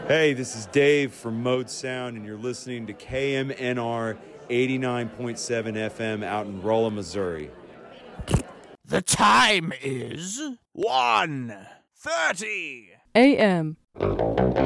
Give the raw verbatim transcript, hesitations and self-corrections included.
Hey, this is Dave from Mode Sound, and you're listening to K M N R eighty-nine point seven F M out in Rolla, Missouri. The time is one thirty A M